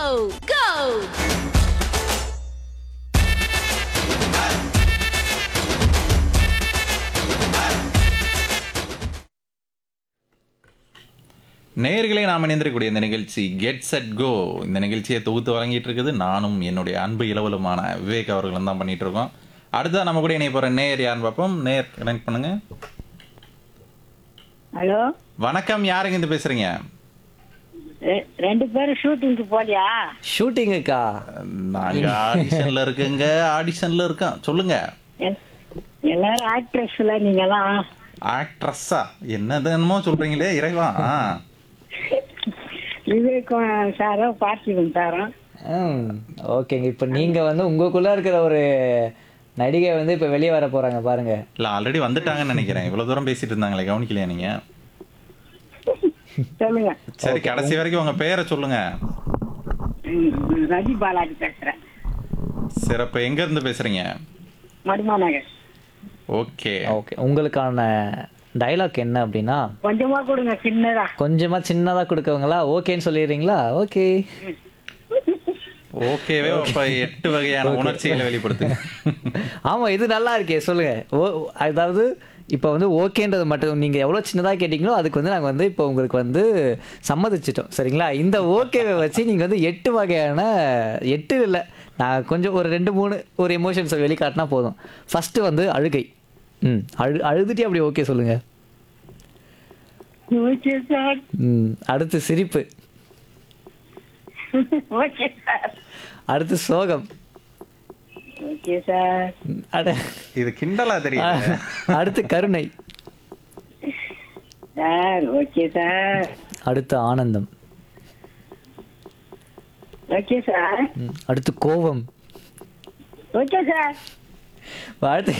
Go! நேயர்களே நாம் இணைந்திருக்கக்கூடிய இந்த நிகழ்ச்சி கெட் செட் கோ. இந்த நிகழ்ச்சியை தொகுத்து வழங்கிட்டு இருக்குது நானும் என்னுடைய அன்பு இளவலுமான விவேக் அவர்களும் தான் பண்ணிட்டு இருக்கோம். அடுத்ததான் நம்ம கூட இணைய போற நேயர் யாருன்னு பார்ப்போம். நேயர் கனெக்ட் பண்ணுங்க. ஹலோ, வணக்கம், யாருங்க இருந்து பேசுறீங்க? ரெண்டு பேரும் ஷூட்டிங்க்கு போலியா? ஷூட்டிங்குக்கா? நாங்க ஆடிஷன்ல இருக்கோம். சொல்லுங்க. எல்லாரும் ஆக்ட்ரஸ்ல, நீங்கெல்லாம் ஆக்ட்ரஸா? என்னதுன்னமோ சொல்றீங்களே இறைவா. விவேக்கும் சாரும் பார்த்திபன் சாரும். ஓகேங்க. இப்போ நீங்க வந்து உங்களுக்குள்ள இருக்கிற ஒரு நடிகை வந்து இப்போ வெளியே வர போறாங்க பாருங்க. இல்ல, ஆல்ரெடி வந்துட்டாங்கன்னு நினைக்கிறேன். இவ்வளவு தூரம் பேசிட்டு இருந்தாங்களே, கவனிக்கலையா நீங்க? சொல்லுங்க. சரி, கடைசி வரைக்கும் உங்க பேரை சொல்லுங்க. ரஜி பாலாஜி பேசுறேன். சிறப்பு. எங்க இருந்து பேசுறீங்க? மடுமா நகர். ஓகே ஓகே, உங்களுக்கான டைலாக் என்ன அப்படின்னா, கொஞ்சமா கொடுங்க, சின்னதா. கொஞ்சமா சின்னதா கொடுக்கவங்களா? ஓகேன்னு சொல்லிடுறீங்களா? ஓகே ஓகேவே. அப்ப 8 வகையான உணர்ச்சிகளை வெளிப்படுத்துங்க. ஆமா, இது நல்லா இருக்கே. சொல்லுங்க. அதாவது இப்போ வந்து ஓகேன்றது மட்டும் நீங்கள் எவ்வளோ சின்னதாக கேட்டிங்களோ அதுக்கு வந்து நாங்கள் வந்து இப்போ உங்களுக்கு வந்து சம்மதிச்சிட்டோம், சரிங்களா? இந்த ஓகேவை வச்சு நீங்கள் வந்து 8 வகையான 8 இல்லை, நான் கொஞ்சம் ஒரு 2-3 ஒரு எமோஷன்ஸை வெளிக்காட்டினா போதும். ஃபஸ்ட்டு வந்து அழுகை. அழுதுட்டே அப்படி ஓகே சொல்லுங்கள். Okay sir. அடுத்து சிரிப்பு. Okay sir. அடுத்து சோகம். Okay sir. இது கிண்டலா தெரியும். அடுத்து கருணை. Sir okay sir. அடுத்து ஆனந்தம். Okay sir. அடுத்து கோபம். Okay sir. அடுத்து